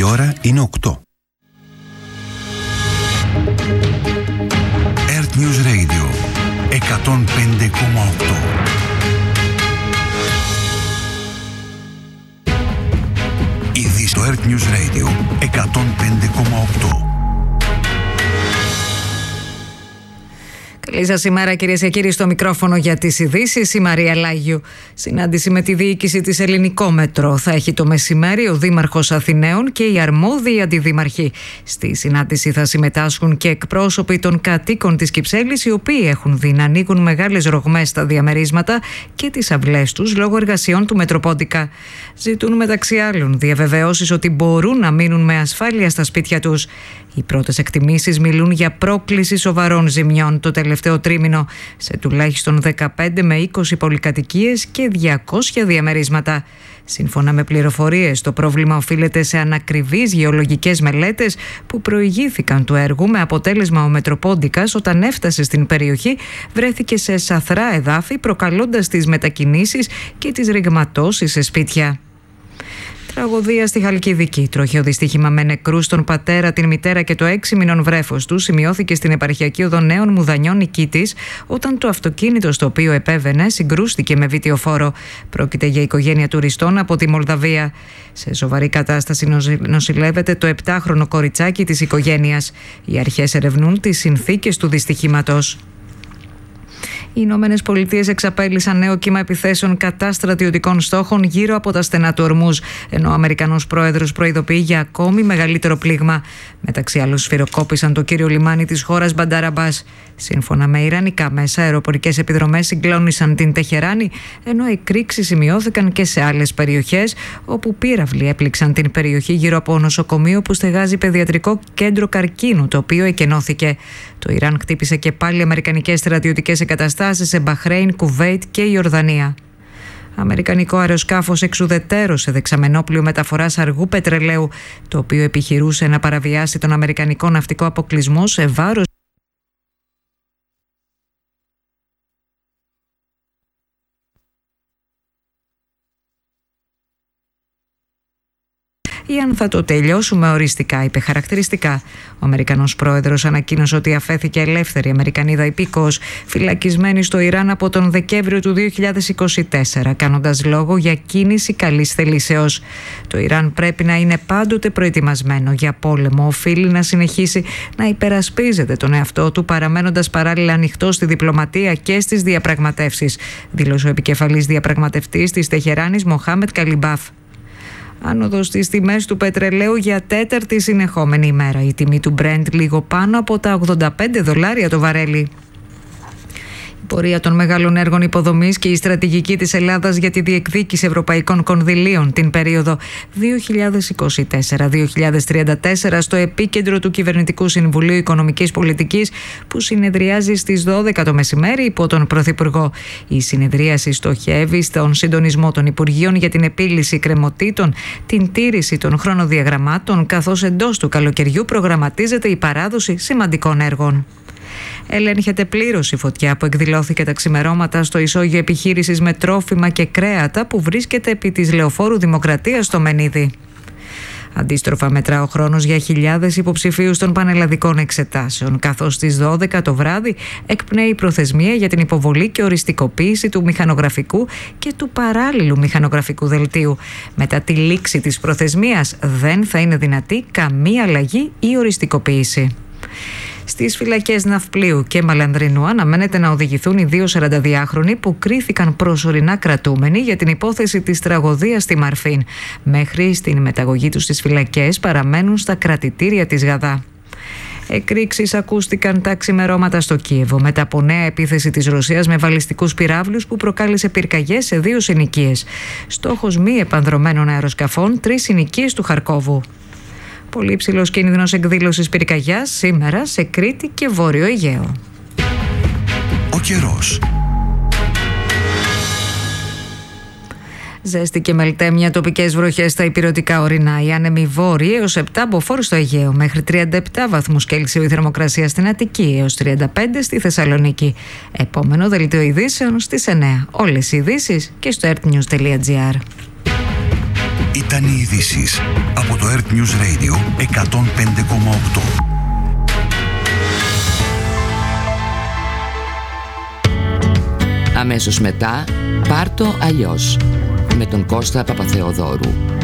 ώρα είναι 8. Earth News Radio 105,8. Ήδη στο Earth News Radio 105,8. Καλή σας ημέρα, κυρίες και κύριοι, στο μικρόφωνο για τις ειδήσεις η Μαρία Λάγιου. Συνάντηση με τη διοίκηση της Ελληνικό Μετρό θα έχει το μεσημέρι ο Δήμαρχος Αθηναίων και οι αρμόδιοι αντιδήμαρχοι. Στη συνάντηση θα συμμετάσχουν και εκπρόσωποι των κατοίκων της Κυψέλης, οι οποίοι έχουν δει να ανοίγουν μεγάλες ρογμές στα διαμερίσματα και τις αυλές τους λόγω εργασιών του Μετροπόντικα. Ζητούν μεταξύ άλλων διαβεβαιώσεις ότι μπορούν να μείνουν με ασφάλεια στα σπίτια τους. Οι πρώτες εκτιμήσεις μιλούν για πρόκληση σοβαρών ζημιών το τελευταίο τρίμηνο σε τουλάχιστον 15 με 20 πολυκατοικίες και 200 διαμερίσματα. Σύμφωνα με πληροφορίες, το πρόβλημα οφείλεται σε ανακριβείς γεωλογικές μελέτες που προηγήθηκαν του έργου, με αποτέλεσμα ο Μετροπόντικας, όταν έφτασε στην περιοχή, βρέθηκε σε σαθρά εδάφη, προκαλώντας τις μετακινήσεις και τις ρηγματώσεις σε σπίτια. Τραγωδία στη Χαλκιδική. Τροχαίο δυστύχημα με νεκρούς, τον πατέρα, την μητέρα και το 6 μηνών βρέφος του σημειώθηκε στην επαρχιακή οδό Νέων Μουδανιών Νικήτης, όταν το αυτοκίνητο στο οποίο επέβαινε συγκρούστηκε με βιτιοφόρο. Πρόκειται για οικογένεια τουριστών από τη Μολδαβία. Σε σοβαρή κατάσταση νοσηλεύεται το 7χρονο κοριτσάκι της οικογένειας. Οι αρχές ερευνούν τις συνθήκες του δυστυχήματος. Οι Ηνωμένες Πολιτείες εξαπέλυσαν νέο κύμα επιθέσεων κατά στρατιωτικών στόχων γύρω από τα στενά του Ορμούζ, ενώ ο Αμερικανός πρόεδρος προειδοποιεί για ακόμη μεγαλύτερο πλήγμα. Μεταξύ άλλων, σφυροκόπησαν το κύριο λιμάνι της χώρας Μπαντάρ Αμπάς. Σύμφωνα με ιρανικά μέσα, αεροπορικές επιδρομές συγκλώνησαν την Τεχεράνη, ενώ εκρήξεις σημειώθηκαν και σε άλλες περιοχές, όπου πύραυλοι έπληξαν την περιοχή γύρω από νοσοκομείο που στεγάζει παιδιατρικό κέντρο καρκίνου, το οποίο εκενώθηκε. Το Ιράν χτύπησε και πάλι αμερικανικές στρατιωτικές εγκαταστάσεις σε Μπαχρέιν, Κουβέιτ και Ιορδανία. Αμερικανικό αεροσκάφος εξουδετέρωσε δεξαμενόπλιο μεταφοράς αργού πετρελαίου, το οποίο επιχειρούσε να παραβιάσει τον αμερικανικό ναυτικό αποκλεισμό σε βάρος ή αν θα το τελειώσουμε οριστικά, είπε χαρακτηριστικά. Ο Αμερικανός πρόεδρος ανακοίνωσε ότι αφέθηκε ελεύθερη Αμερικανίδα υπήκοος, φυλακισμένη στο Ιράν από τον Δεκέμβριο του 2024, κάνοντας λόγο για κίνηση καλής θελήσεως. Το Ιράν πρέπει να είναι πάντοτε προετοιμασμένο για πόλεμο. Οφείλει να συνεχίσει να υπερασπίζεται τον εαυτό του, παραμένοντας παράλληλα ανοιχτό στη διπλωματία και στις διαπραγματεύσεις, δήλωσε ο επικεφαλής διαπραγματευτής της Τεχεράνης, Μοχάμετ Καλιμπάφ. Άνοδος στις τιμές του πετρελαίου για τέταρτη συνεχόμενη ημέρα. Η τιμή του Brent λίγο πάνω από τα $85 το βαρέλι. Η πορεία των μεγάλων έργων υποδομής και η στρατηγική της Ελλάδας για τη διεκδίκηση ευρωπαϊκών κονδυλίων την περίοδο 2024-2034 στο επίκεντρο του Κυβερνητικού Συμβουλίου Οικονομικής Πολιτικής, που συνεδριάζει στις 12 το μεσημέρι υπό τον Πρωθυπουργό. Η συνεδρίαση στοχεύει στον συντονισμό των Υπουργείων για την επίλυση κρεμοτήτων, την τήρηση των χρονοδιαγραμμάτων, καθώς εντός του καλοκαιριού προγραμματίζεται η παράδοση σημαντικών έργων. Ελέγχεται πλήρως η φωτιά που εκδηλώθηκε τα ξημερώματα στο ισόγειο επιχείρησης με τρόφιμα και κρέατα που βρίσκεται επί της Λεωφόρου Δημοκρατίας στο Μενίδη. Αντίστροφα μετρά ο χρόνος για χιλιάδες υποψηφίους των πανελλαδικών εξετάσεων, καθώς στις 12 το βράδυ εκπνέει η προθεσμία για την υποβολή και οριστικοποίηση του μηχανογραφικού και του παράλληλου μηχανογραφικού δελτίου. Μετά τη λήξη της προθεσμίας δεν θα είναι δυνατή καμία αλλαγή ή οριστικοποίηση. Στις φυλακές Ναυπλίου και Μαλανδρινού αναμένεται να οδηγηθούν οι δύο 42χρονοι που κρίθηκαν προσωρινά κρατούμενοι για την υπόθεση της τραγωδίας στη Μαρφίν. Μέχρι στην μεταγωγή τους στις φυλακές παραμένουν στα κρατητήρια της Γαδά. Εκρήξεις ακούστηκαν τα ξημερώματα στο Κίεβο μετά από νέα επίθεση της Ρωσίας με βαλιστικούς πυράβλους που προκάλεσε πυρκαγιές σε 2 συνοικίες. Στόχος μη επανδρομένων αεροσκαφών 3 συνοικίες του Χαρκόβου. Πολύ υψηλός κίνδυνος εκδήλωσης πυρκαγιάς σήμερα σε Κρήτη και Βόρειο Αιγαίο. Ο καιρός. Ζέστη και μελτέμια, τοπικές βροχές στα ηπειρωτικά ορεινά. Οι άνεμοι βόρειοι έως 7 μποφόρ στο Αιγαίο, μέχρι 37 βαθμούς Κέλσιο η θερμοκρασία στην Αττική, έως 35 στη Θεσσαλονίκη. Επόμενο δελτίο ειδήσεων στις 9. Όλες οι ειδήσεις και στο earthnews.gr. Ήταν οι ειδήσεις από το Earth News Radio 105,8. Αμέσως μετά, πάρ' το αλλιώς, με τον Κώστα Παπαθεοδόρου.